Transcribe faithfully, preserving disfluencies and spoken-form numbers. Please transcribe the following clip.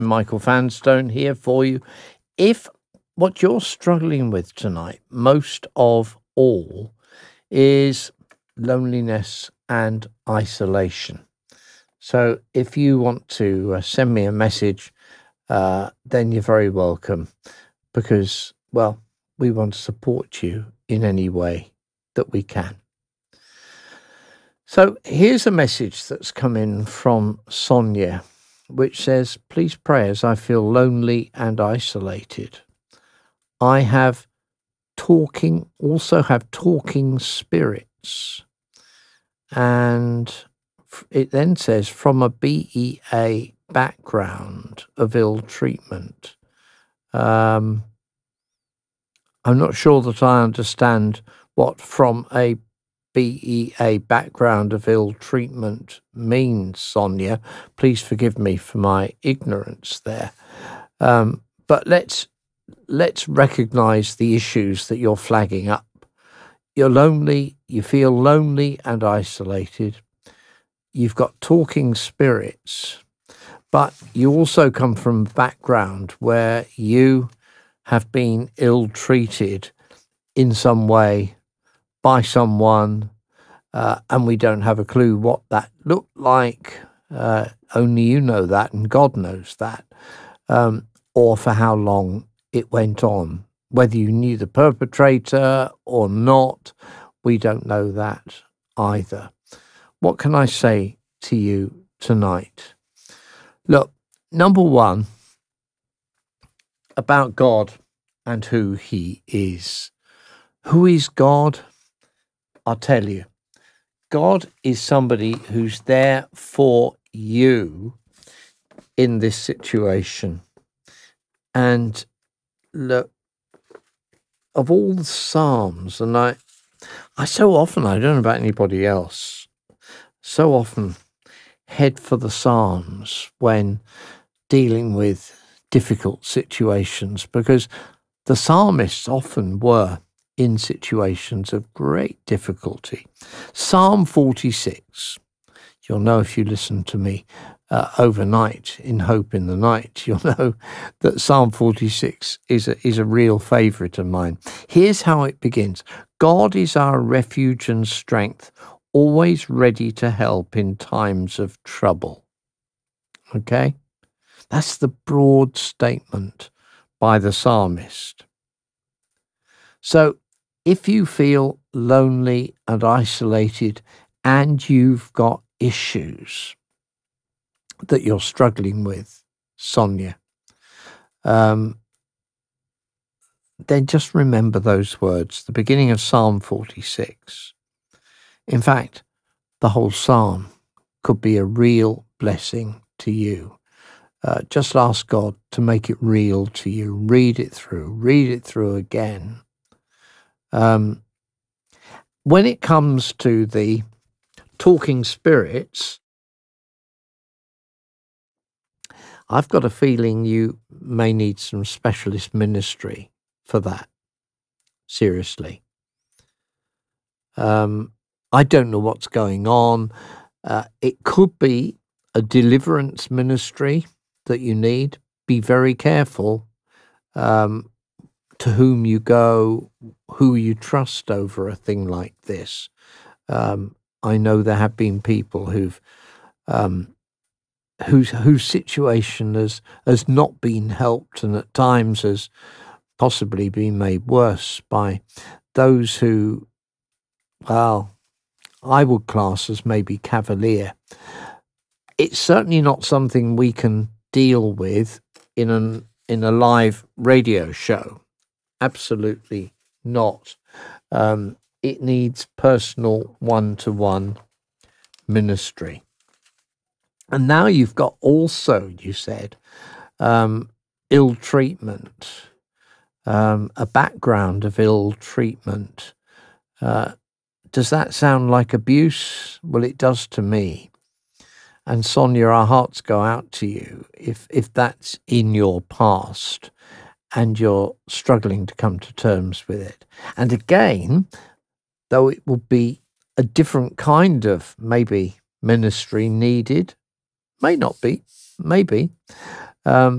Michael Fanstone here for you. If what you're struggling with tonight, most of all, is loneliness and isolation. So if you want to uh, send me a message, uh, then you're very welcome because, well, we want to support you in any way that we can. So here's a message that's come in from Sonia, which says, please pray as I feel lonely and isolated. I have talking, also have talking spirits. And it then says, from a B E A background of ill treatment. Um, I'm not sure that I understand what from a B E A background of ill treatment means, Sonia. Please forgive me for my ignorance there. Um, but let's let's recognize the issues that you're flagging up. You're lonely, you feel lonely and isolated. You've got talking spirits, but you also come from a background where you have been ill-treated in some way by someone, uh, and we don't have a clue what that looked like. Uh, only you know that, and God knows that, um, or for how long it went on. Whether you knew the perpetrator or not, we don't know that either. What can I say to you tonight? Look, number one, about God and who he is. Who is God? I'll tell you. God is somebody who's there for you in this situation. And look, of all the Psalms, and I, I so often, I don't know about anybody else, so often head for the Psalms when dealing with difficult situations, because the psalmists often were in situations of great difficulty. Psalm forty-six, you'll know if you listen to me uh, overnight in Hope in the Night, you'll know that Psalm forty-six is a, is a real favourite of mine. Here's how it begins. God is our refuge and strength, always ready to help in times of trouble. Okay? That's the broad statement by the psalmist. So if you feel lonely and isolated and you've got issues that you're struggling with, Sonia, um, then just remember those words, the beginning of Psalm forty-six. In fact, the whole psalm could be a real blessing to you. Uh, just ask God to make it real to you. Read it through. Read it through again. Um, when it comes to the talking spirits, I've got a feeling you may need some specialist ministry for that. Seriously. Um, I don't know what's going on. Uh, it could be a deliverance ministry that you need. Be very careful um, to whom you go, who you trust over a thing like this. Um, I know there have been people who've um, whose whose situation has has not been helped, and at times has possibly been made worse by those who, well, I would class as maybe cavalier. It's certainly not something we can deal with in an in a live radio show. Absolutely not. Um, it needs personal one-to-one ministry. And now you've got also, you said, um, ill treatment, um, a background of ill treatment. Uh, does that sound like abuse? Well, it does to me. And Sonia, our hearts go out to you if if that's in your past and you're struggling to come to terms with it. And again, though it will be a different kind of maybe ministry needed, may not be, maybe, Um,